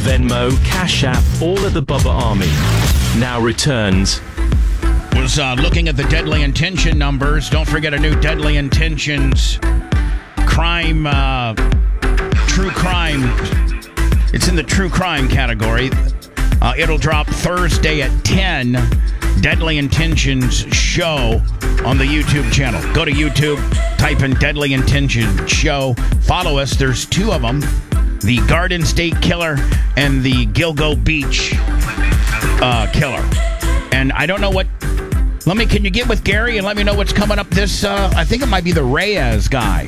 Venmo, Cash App, all of the Bubba Army. Now returns. Was looking at the Deadly Intention numbers. Don't forget a new Deadly Intentions crime, true crime. It's in the true crime category. It'll drop Thursday at 10. Deadly Intentions show on the YouTube channel. Go to YouTube, type in Deadly Intentions show. Follow us. There's two of them. The Garden State Killer and the Gilgo Beach Killer. And I don't know what... can you get with Gary and let me know what's coming up this... I think it might be the Reyes guy.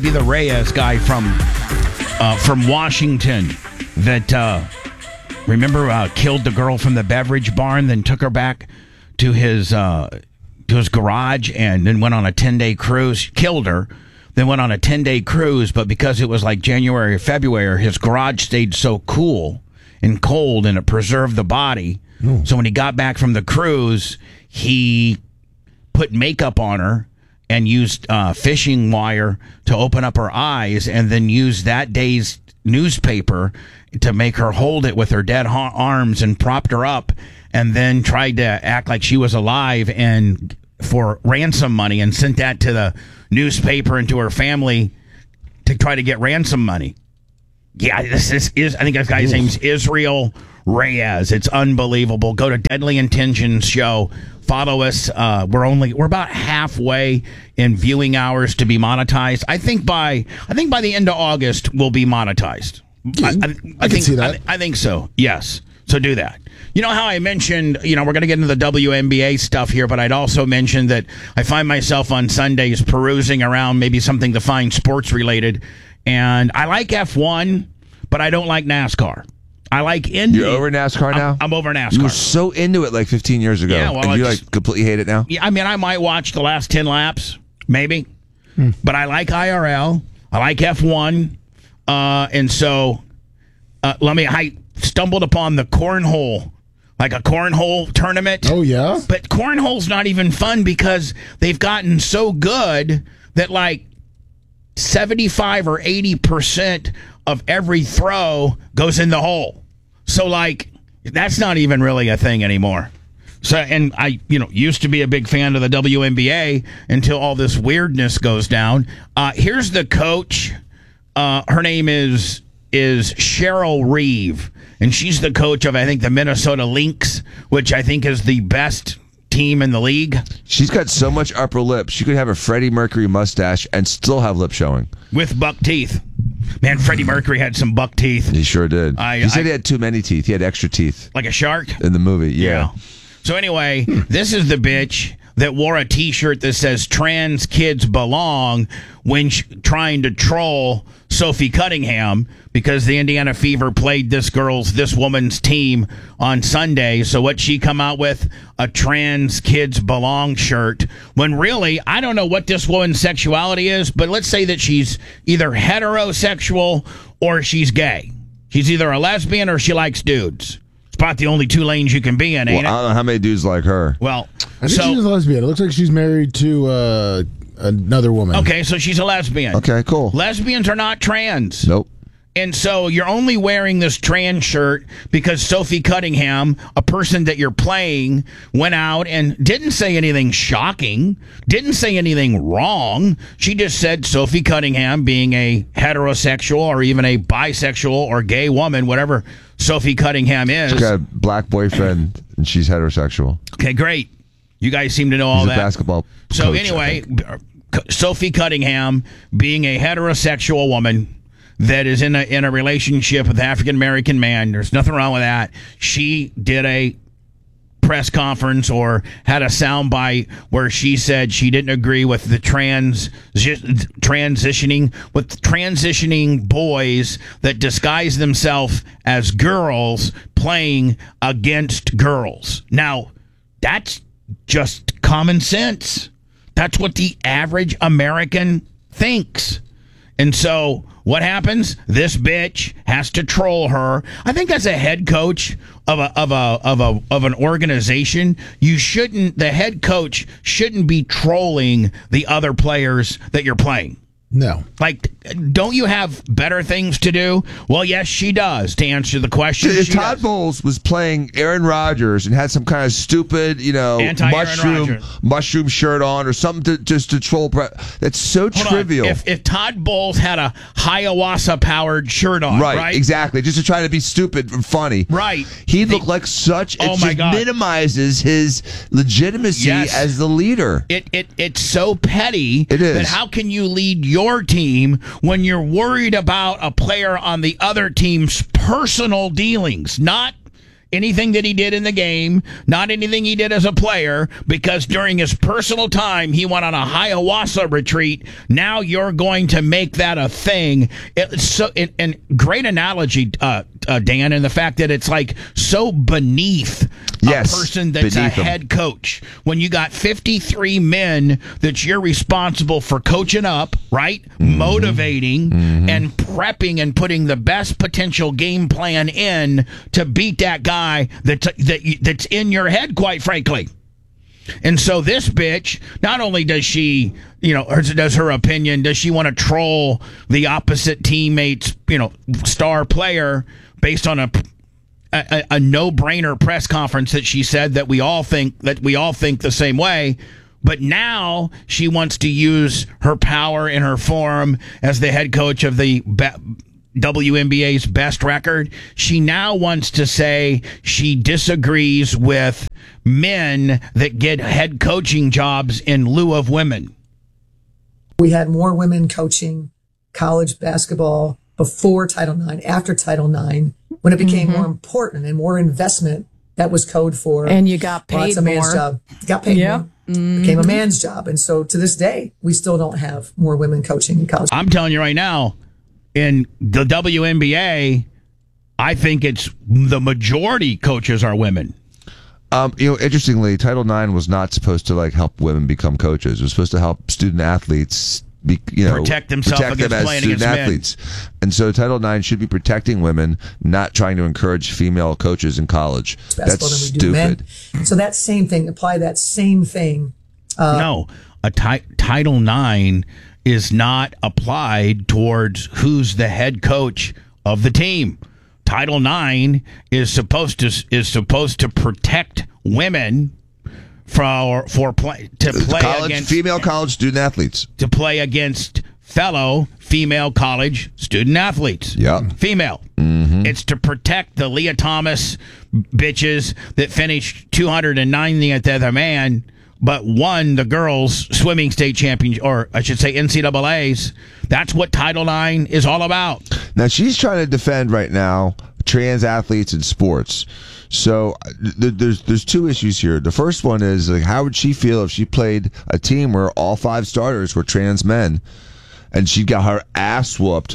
From Washington that, remember, killed the girl from the beverage barn, then took her back to his garage and then went on a 10-day cruise, killed her, then went on a 10-day cruise, but because it was like January or February, his garage stayed so cool and cold and it preserved the body. Oh. So when he got back from the cruise, he put makeup on her and used fishing wire to open up her eyes and then used that day's newspaper to make her hold it with her dead arms and propped her up and then tried to act like she was alive and for ransom money and sent that to the newspaper and to her family to try to get ransom money. Yeah, this is I think this guy's name's Israel Reyes. It's unbelievable. Go to Deadly Intentions show. Follow us. We're about halfway in viewing hours to be monetized. I think by the end of August we'll be monetized. I can see that. I think so. Yes. So do that. You know how I mentioned, we're going to get into the WNBA stuff here, but I'd also mentioned that I find myself on Sundays perusing around maybe something to find sports related. And I like F1, but I don't like NASCAR. I like Indy. You're over NASCAR now? I'm over NASCAR. You were so into it like 15 years ago. Yeah, well, and you completely hate it now? Yeah, I mean, I might watch the last 10 laps, maybe. But I like IRL. I like F1. And so, I stumbled upon the cornhole, like a cornhole tournament. Oh, yeah? But cornhole's not even fun because they've gotten so good that like 75 or 80% of every throw goes in the hole. So, that's not even really a thing anymore. So, and I, used to be a big fan of the WNBA until all this weirdness goes down. Here's the coach. Her name is Cheryl Reeve, and she's the coach of, I think, the Minnesota Lynx, which I think is the best team in the league. She's got so much upper lip. She could have a Freddie Mercury mustache and still have lip showing. With buck teeth. Man, Freddie Mercury had some buck teeth. He sure did. He said he had too many teeth. He had extra teeth. Like a shark? In the movie, yeah. So anyway, this is the bitch that wore a T-shirt that says trans kids belong when trying to troll Sophie Cunningham because the Indiana Fever played this woman's team on Sunday. So what she come out with? A trans kids belong shirt. When really, I don't know what this woman's sexuality is, but let's say that she's either heterosexual or she's gay. She's either a lesbian or she likes dudes. It's about the only two lanes you can be in, ain't it? I don't know how many dudes like her. Well, I think she's a lesbian. It looks like she's married to another woman. Okay, so she's a lesbian. Okay, cool. Lesbians are not trans. Nope. And so you're only wearing this trans shirt because Sophie Cunningham, a person that you're playing, went out and didn't say anything shocking, didn't say anything wrong. She just said Sophie Cunningham, being a heterosexual or even a bisexual or gay woman, whatever Sophie Cunningham is. She's got a black boyfriend and she's heterosexual. Okay, great. You guys seem to know all He's that. A basketball So coach, anyway, Sophie Cunningham, being a heterosexual woman that is in a relationship with an African-American man, there's nothing wrong with that. She did a press conference or had a soundbite where she said she didn't agree with the transitioning boys that disguise themselves as girls playing against girls. Now, that's just common sense. That's what the average American thinks. And so what happens? This bitch has to troll her. I think as a head coach of an organization, the head coach shouldn't be trolling the other players that you're playing. No. Like, don't you have better things to do? Well, yes, she does, to answer the question. If She Todd does. Bowles was playing Aaron Rodgers and had some kind of stupid, Anti-Aaron Rodgers. mushroom shirt on or something to troll, that's so Hold on. trivial. If Todd Bowles had a Hiawatha-powered shirt on, right? Exactly. Just to try to be stupid and funny. Right. He looked like such. Oh, It my just God. minimizes his legitimacy Yes. as the leader. It's so petty It is. that how can you lead your team when you're worried about a player on the other team's personal dealings, not anything that he did in the game, not anything he did as a player, because during his personal time he went on a Hiawatha retreat. Now you're going to make that a thing. And great analogy, Dan, and the fact that it's like so beneath Yes, a person that's a beneath him. head coach when you got 53 men that you're responsible for coaching up, right? Motivating and prepping and putting the best potential game plan in to beat that guy that's in your head, quite frankly. And so this bitch, not only does she, does her opinion, does she want to troll the opposite teammate's, star player based on a no-brainer press conference that she said that we all think the same way, but now she wants to use her power and her form as the head coach of the WNBA's best record. She now wants to say she disagrees with men that get head coaching jobs in lieu of women. We had more women coaching college basketball before Title IX, after Title IX, when it became more important and more investment. That was code for. And you got well, paid it's a man's more. job. Got paid more. Became a man's job. And so to this day, we still don't have more women coaching in college. I'm telling you right now, in the WNBA, I think it's the majority coaches are women. Interestingly, Title IX was not supposed to help women become coaches. It was supposed to help student athletes protect themselves them against as playing student against men. athletes. And so Title IX should be protecting women, not trying to encourage female coaches in college. Basketball That's than we do men. stupid. So that same thing, apply that same thing. No, Title IX is not applied towards who's the head coach of the team. Title IX is supposed to protect women to play against Female college student athletes. to play against fellow female college student athletes. Yep. Female. It's to protect the Leah Thomas bitches that finished 290th as a man, but won the girls' swimming state championship, or I should say NCAAs. That's what Title IX is all about. Now she's trying to defend right now trans athletes in sports. So there's two issues here. The first one is how would she feel if she played a team where all 5 starters were trans men, and she got her ass whooped,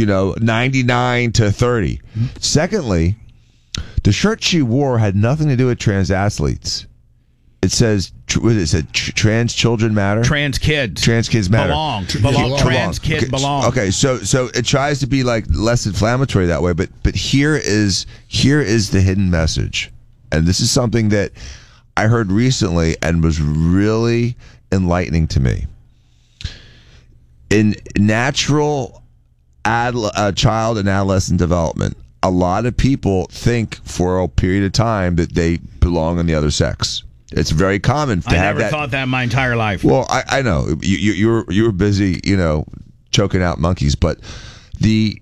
99-30. Secondly, the shirt she wore had nothing to do with trans athletes. It says, trans children matter. Trans kids. Trans kids matter. Belong. Belong. Trans kids Okay, belong. Okay, so it tries to be less inflammatory that way, but here is the hidden message, and this is something that I heard recently and was really enlightening to me. In natural child and adolescent development, a lot of people think for a period of time that they belong on the other sex. It's very common to I have never that. thought that in my entire life. Well, I know you were busy, choking out monkeys, but the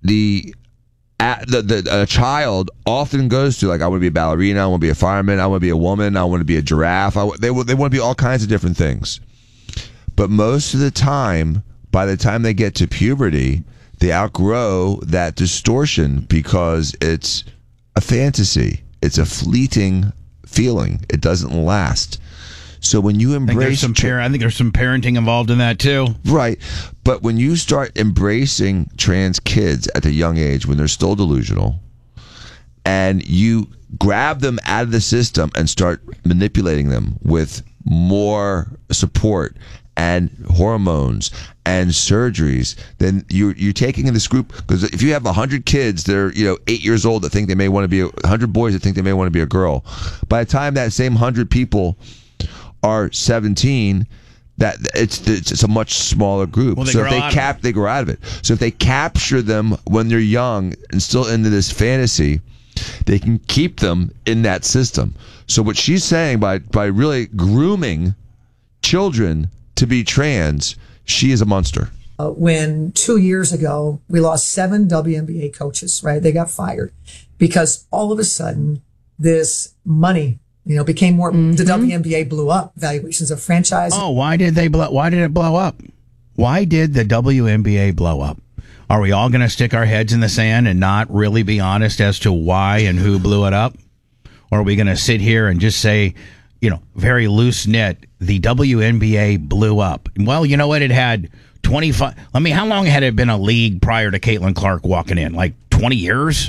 child often goes to I want to be a ballerina, I want to be a fireman, I want to be a woman, I want to be a giraffe. They want to be all kinds of different things. But most of the time, by the time they get to puberty, they outgrow that distortion because it's a fantasy. It's a fleeting feeling. It doesn't last. So when you I think embrace there's some parenting involved in that too. right, but when you start embracing trans kids at a young age when they're still delusional, and you grab them out of the system and start manipulating them with more support and hormones and surgeries, then you're taking in this group, because if you have 100 kids that are 8 years old that think they may want to be 100 boys that think they may want to be a girl, by the time that same 100 people are 17, That it's a much smaller group. Well, So if they grow out of it. So if they capture them when they're young and still into this fantasy, they can keep them in that system. So what she's saying by really grooming children to be trans, she is a monster. When 2 years ago, we lost 7 WNBA coaches, right? They got fired because all of a sudden this money, became more, the WNBA blew up, valuations of franchise. Oh, why did it blow up? Why did the WNBA blow up? Are we all going to stick our heads in the sand and not really be honest as to why and who blew it up? Or are we going to sit here and just say, very loose knit, the WNBA blew up? Well, you know what? It had 25. How long had it been a league prior to Caitlin Clark walking in? Like 20 years?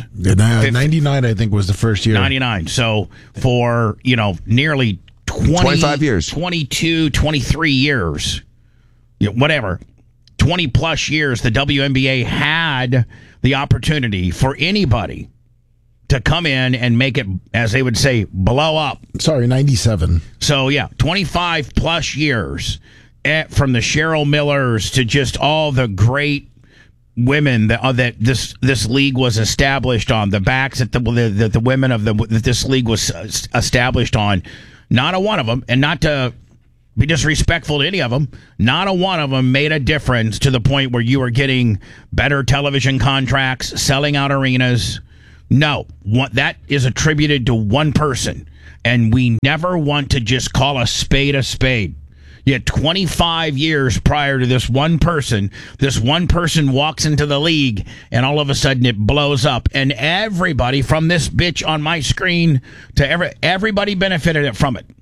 99, I think, was the first year. 99. So for, nearly 25 years. 22, 23 years, whatever, 20 plus years, the WNBA had the opportunity for anybody to come in and make it, as they would say, blow up. Sorry, 97. So, 25 plus years. From the Cheryl Millers to just all the great women that this league was established on, the backs that the women that this league was established on, not a one of them, and not to be disrespectful to any of them, not a one of them made a difference to the point where you were getting better television contracts, selling out arenas. No, that is attributed to one person, and we never want to just call a spade a spade. Yet 25 years prior to this one person walks into the league and all of a sudden it blows up. And everybody from this bitch on my screen to everybody benefited from it.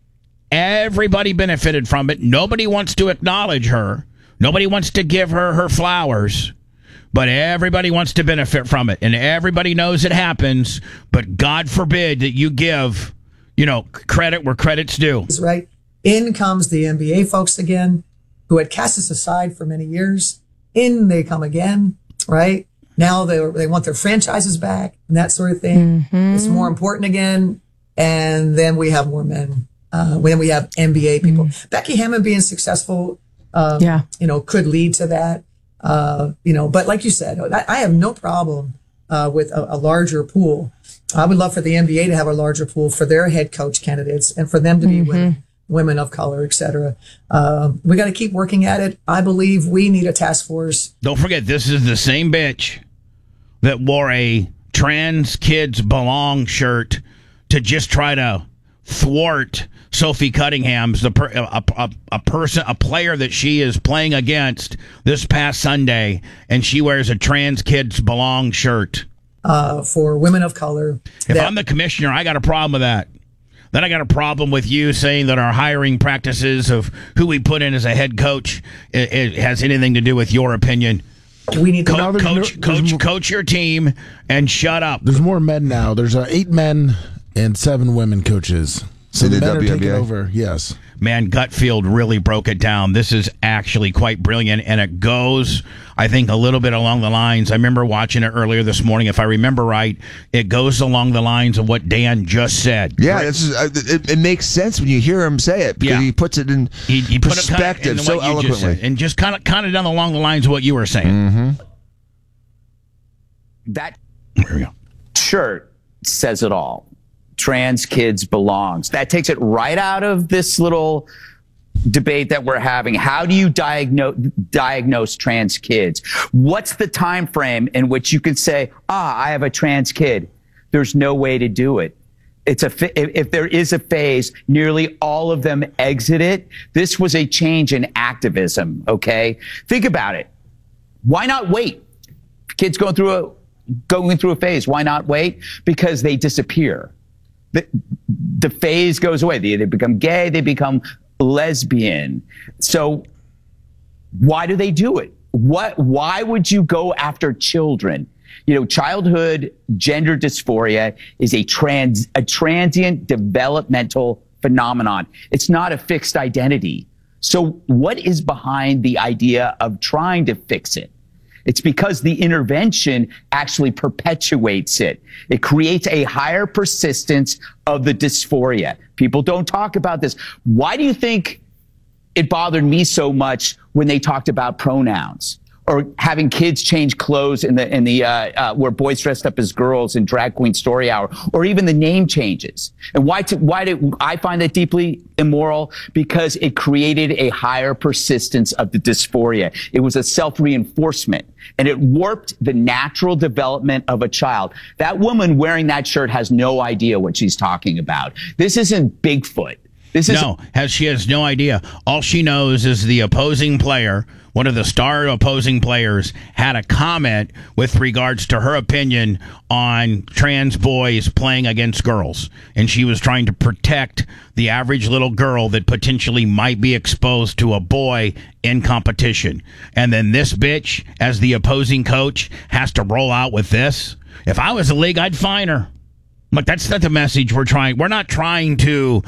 Everybody benefited from it. Nobody wants to acknowledge her. Nobody wants to give her flowers. But everybody wants to benefit from it. And everybody knows it happens. But God forbid that you give, credit where credit's due. Right. In comes the NBA folks again, who had cast us aside for many years. In they come again, right? Now they want their franchises back and that sort of thing. It's more important again. And then we have more men. When we have NBA people. Becky Hammond being successful, could lead to that. But like you said, I have no problem with a larger pool. I would love for the NBA to have a larger pool for their head coach candidates and for them to be women of color, et cetera. We got to keep working at it. I believe we need a task force. Don't forget, this is the same bitch that wore a trans kids belong shirt to just try to thwart Sophie Cunningham's a player that she is playing against this past Sunday, and she wears a trans kids belong shirt. For women of color. If I'm the commissioner, I got a problem with that. Then I got a problem with you saying that our hiring practices of who we put in as a head coach it has anything to do with your opinion. We need to coach your team and shut up. There's more men now. There's 8 men and 7 women coaches. So the men are taking over. Yes. Man, Gutfield really broke it down. This is actually quite brilliant, and it goes, I think, a little bit along the lines. I remember watching it earlier this morning. If I remember right, it goes along the lines of what Dan just said. Yeah, it makes sense when you hear him say it, because he puts it in perspective so eloquently. And just kind of down along the lines of what you were saying. That there we go. shirt says it all. Trans kids belongs. That takes it right out of this little debate that we're having. How do you diagnose trans kids? What's the time frame in which you can say, I have a trans kid? There's no way to do it. If there is a phase, nearly all of them exit it. This was a change in activism, okay? Think about it. Why not wait? Kids going through a phase, why not wait? Because they disappear. The phase goes away. They either become gay, they become lesbian. So why do they do it? Why would you go after children? Childhood gender dysphoria is a transient developmental phenomenon. It's not a fixed identity. So what is behind the idea of trying to fix it? It's because the intervention actually perpetuates it. It creates a higher persistence of the dysphoria. People don't talk about this. Why do you think it bothered me so much when they talked about pronouns or having kids change clothes in the where boys dressed up as girls in Drag Queen Story Hour, or even the name changes. And why did I find that deeply immoral? Because it created a higher persistence of the dysphoria. It was a self-reinforcement, and it warped the natural development of a child. That woman wearing that shirt has no idea what she's talking about. This isn't Bigfoot. She has no idea. All she knows is the opposing player, one of the star opposing players, had a comment with regards to her opinion on trans boys playing against girls. And she was trying to protect the average little girl that potentially might be exposed to a boy in competition. And then this bitch, as the opposing coach, has to roll out with this. If I was the league, I'd fine her. But that's not the message we're trying. We're not trying to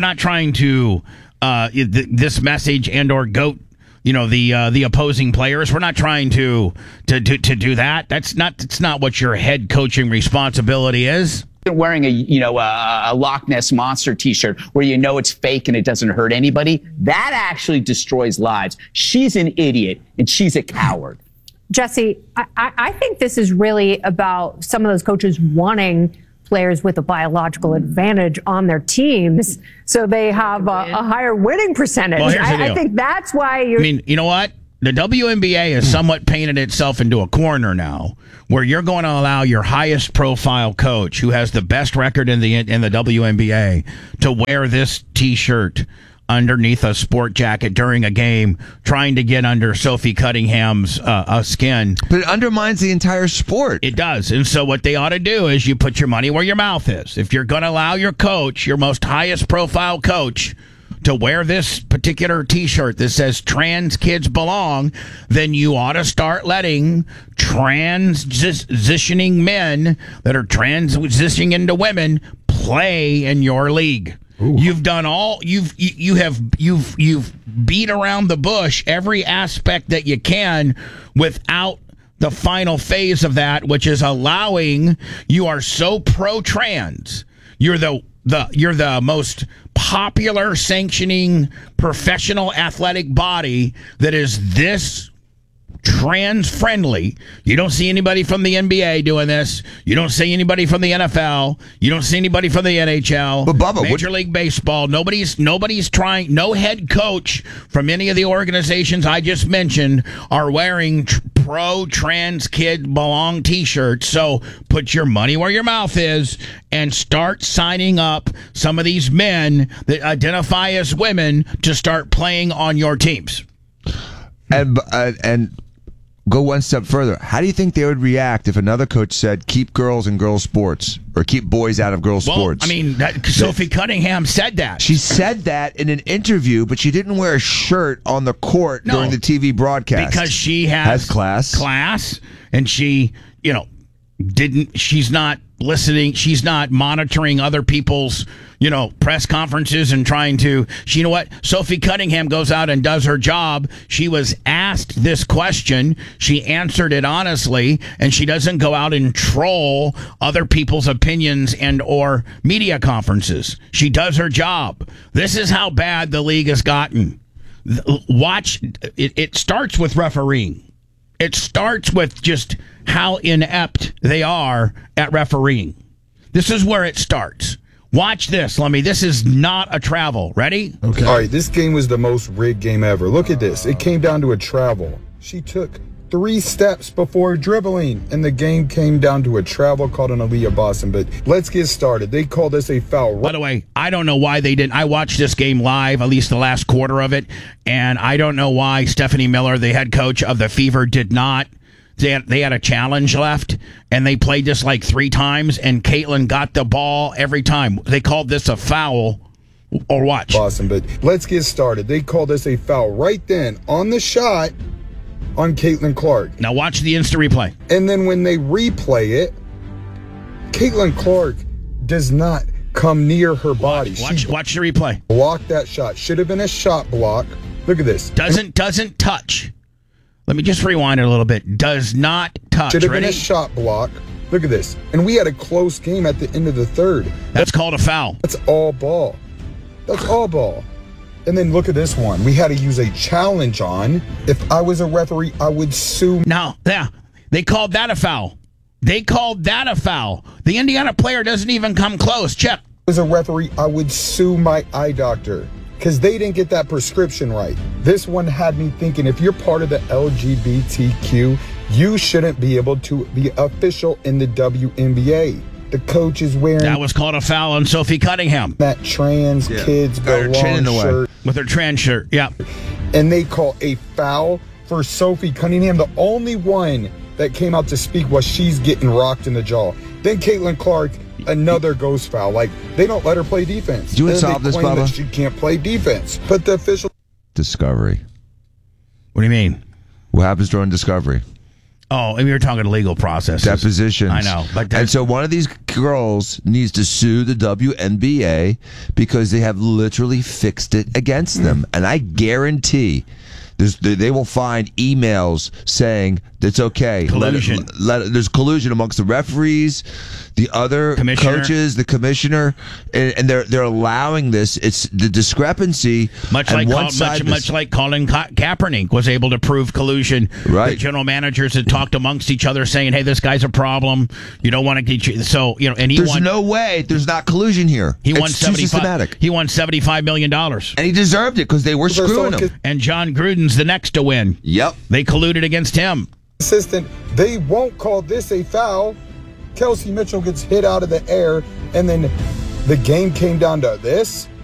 this message and or goat, the opposing players. We're not trying to do that. That's not what your head coaching responsibility is. Wearing a Loch Ness Monster t-shirt where it's fake and it doesn't hurt anybody, that actually destroys lives. She's an idiot and she's a coward. Jesse, I think this is really about some of those coaches wanting players with a biological advantage on their teams, so they have a higher winning percentage. Well, here's the deal. I think that's why you know what? The WNBA has somewhat painted itself into a corner now, where you're going to allow your highest profile coach, who has the best record in the WNBA, to wear this T-shirt underneath a sport jacket during a game, trying to get under Sophie Cunningham's skin. But it undermines the entire sport. It does. And so what they ought to do is you put your money where your mouth is. If you're going to allow your coach, your most highest profile coach, to wear this particular T-shirt that says trans kids belong, then you ought to start letting transitioning men that are transitioning into women play in your league. Ooh. You've done all you've beat around the bush every aspect that you can without the final phase of that, which is allowing. You are so pro-trans. You're the most popular sanctioning professional athletic body that is this trans friendly. You don't see anybody from the NBA doing this. You don't see anybody from the NFL. You don't see anybody from the NHL. But Bubba, Major League Baseball. Nobody's trying. No head coach from any of the organizations I just mentioned are wearing pro-trans kid belong T-shirts. So put your money where your mouth is and start signing up some of these men that identify as women to start playing on your teams. And go one step further. How do you think they would react if another coach said, keep girls in girls' sports or keep boys out of girls' sports? I mean, Sophie Cunningham said that. She said that in an interview, but she didn't wear a shirt on the court during the TV broadcast. Because she has class. And she, she's not listening. She's not monitoring other people's, press conferences and trying to, you know what? Sophie Cunningham goes out and does her job. She was asked this question. She answered it honestly, and she doesn't go out and troll other people's opinions and or media conferences. She does her job. This is how bad the league has gotten. Watch, it starts with refereeing. It starts with just how inept they are at refereeing. This is where it starts. Watch this, Lummy. This is not a travel. Ready? Okay. All right, this game was the most rigged game ever. Look at this. It came down to a travel. She took 3 steps before dribbling, and the game came down to a travel called an Aaliyah Boston. But let's get started. They called this a foul. By the way, I don't know why they didn't. I watched this game live, at least the last quarter of it, and I don't know why Stephanie Miller, the head coach of the Fever, did not. They had a challenge left, and they played this like 3 times, and Caitlin got the ball every time. They called this a foul. Or watch. Awesome, but let's get started. They called this a foul right then on the shot on Caitlin Clark. Now watch the instant replay. And then when they replay it, Caitlin Clark does not come near her body. Watch the replay. Blocked that shot. Should have been a shot block. Look at this. Doesn't touch. Let me just rewind it a little bit. Does not touch. Should have been a shot block. Look at this. And we had a close game at the end of the third. That's called a foul. That's all ball. That's all ball. And then look at this one. We had to use a challenge on. If I was a referee, I would sue. Now, yeah, they called that a foul. They called that a foul. The Indiana player doesn't even come close. Check. As a referee, I would sue my eye doctor because they didn't get that prescription right. This one had me thinking, if you're part of the LGBTQ, you shouldn't be able to be official in the WNBA. The coach is wearing That was called a foul on Sophie Cunningham that trans kids Got her chin in the belong way. shirt. with her trans shirt. Yeah. And they call a foul for Sophie Cunningham. The only one that came out to speak while she's getting rocked in the jaw. Then Caitlin Clark, another ghost foul. Like, they don't let her play defense. Do you Then solve they this, claim Bubba? that she can't play defense. But the official Discovery. What do you mean? What happens during discovery? Oh, and we were talking legal process. Depositions. I know, but and so one of these girls needs to sue the WNBA because they have literally fixed it against them. And I guarantee they will find emails saying it's okay. Collusion. There's collusion amongst the referees, the other coaches, the commissioner, and they're allowing this. It's the discrepancy. Much like Colin Kaepernick was able to prove collusion. Right. The general managers had talked amongst each other, saying, "Hey, this guy's a problem. You don't want to get you." So and there's no way there's not collusion here. He won it's too systematic. He won $75 million, and he deserved it because they were screwing him. And John Gruden's the next to win. Yep, they colluded against him. Assistant, they won't call this a foul. Kelsey Mitchell gets hit out of the air, and then the game came down to this.